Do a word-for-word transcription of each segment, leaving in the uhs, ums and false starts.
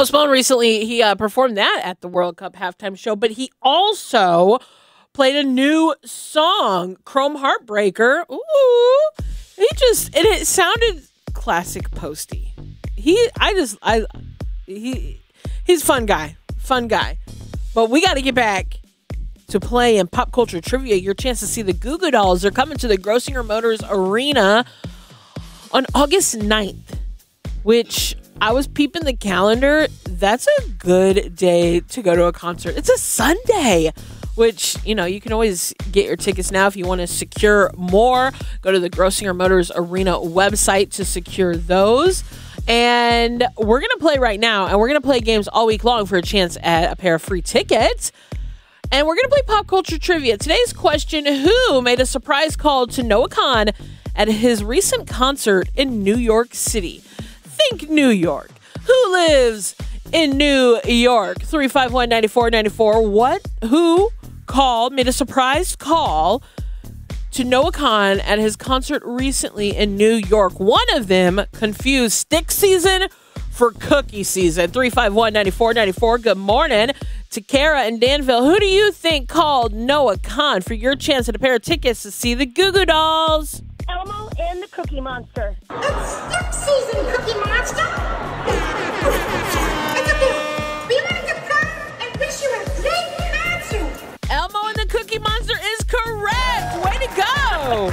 Post Malone recently, he uh, performed that at the World Cup halftime show, but he also played a new song, Chrome Heartbreaker. Ooh, he just, and it sounded classic Posty. He, I just, I, he, he's a fun guy, fun guy. But we got to get back to play in pop culture trivia. Your chance to see the Goo Goo Dolls. They're coming to the Grosinger Motors Arena on August ninth, which I was peeping the calendar. That's a good day to go to a concert. It's a Sunday, which, you know, you can always get your tickets now if you want to secure more. Go to the Grosinger Motors Arena website to secure those. And we're going to play right now, and we're going to play games all week long for a chance at a pair of free tickets. And we're going to play pop culture trivia. Today's question, who made a surprise call to Noah Kahan at his recent concert in New York City? Think New York. Who lives in New York? three five one, nine four nine four. What? Who called, made a surprise call to Noah Kahan at his concert recently in New York? One of them confused stick season for cookie season. three five one, nine four nine four. Good morning to Kara and Danville. Who do you think called Noah Kahan for your chance at a pair of tickets to see the Goo Goo Dolls? Elmo and the Cookie Monster. It's stick season, Cookie Monster. It's a bit. We wanted to come and wish you a great concert. Elmo and the Cookie Monster is correct. Way to go.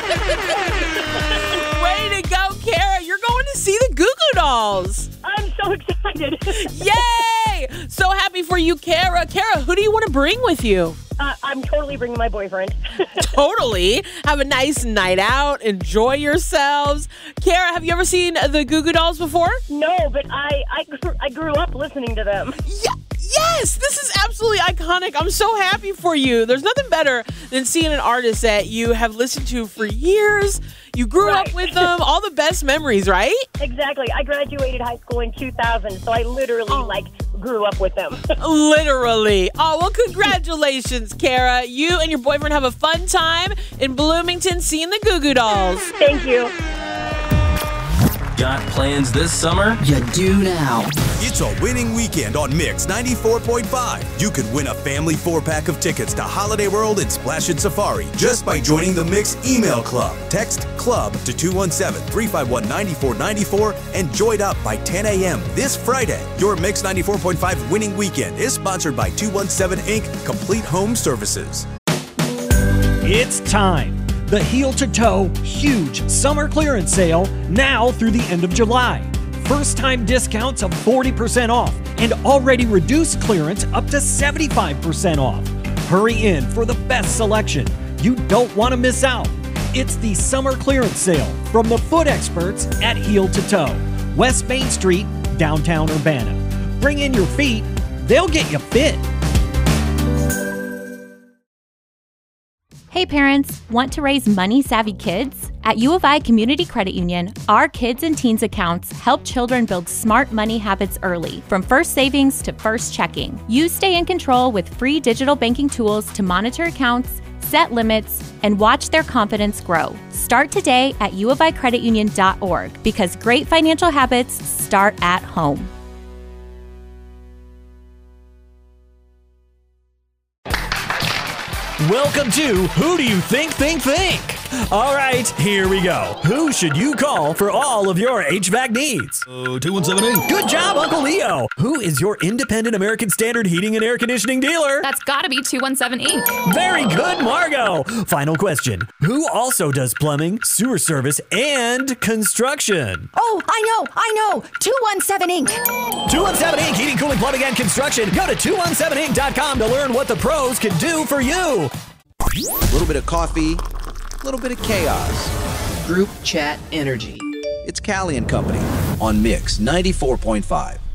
Way to go, Kara. You're going to see the Goo Goo Dolls. I'm so excited. Yay! So happy for you, Kara. Kara, who do you want to bring with you? Uh, I'm totally bringing my boyfriend. Totally. Have a nice night out. Enjoy yourselves. Kara, have you ever seen the Goo Goo Dolls before? No, but I, I, grew, I grew up listening to them. Yeah. Yes, this is absolutely iconic. I'm so happy for you. There's nothing better than seeing an artist that you have listened to for years. You grew Right. up with them. All the best memories, right? Exactly. I graduated high school in two thousand, so I literally, Oh. like, grew up with them. Literally. Oh, well, congratulations, Kara. You and your boyfriend have a fun time in Bloomington seeing the Goo Goo Dolls. Thank you. Got plans this summer? You do now. It's a winning weekend on Mix ninety-four point five. You could win a family four-pack of tickets to Holiday World and Splash and Safari just by joining the Mix email club. Text CLUB to two one seven, three five one, nine four nine four and join up by ten a.m. this Friday. Your Mix ninety-four point five winning weekend is sponsored by two one seven Incorporated. Complete Home Services. It's time. The Heel to Toe huge summer clearance sale now through the end of July. First time discounts of forty percent off and already reduced clearance up to seventy-five percent off. Hurry in for the best selection. You don't want to miss out. It's the summer clearance sale from the foot experts at Heel to Toe, West Main Street, downtown Urbana. Bring in your feet, they'll get you fit. Hey parents, want to raise money-savvy kids? At U of I Community Credit Union, our kids and teens accounts help children build smart money habits early, from first savings to first checking. You stay in control with free digital banking tools to monitor accounts, set limits, and watch their confidence grow. Start today at u of i credit union dot org because great financial habits start at home. Welcome to Who Do You Think Think Think? All right, here we go. Who should you call for all of your H V A C needs? Oh, two one seven eight. Good job, Uncle Leo. Who is your independent American Standard heating and air conditioning dealer? That's gotta be two one seven Incorporated. Very good, Margot. Final question. Who also does plumbing, sewer service, and construction? Oh, I know, I know. two one seven Incorporated. two one seven Incorporated. Heating, cooling, plumbing, and construction. Go to two one seven inc dot com to learn what the pros can do for you. A little bit of coffee, a little bit of chaos. Group chat energy. It's Callie and Company on Mix ninety-four point five.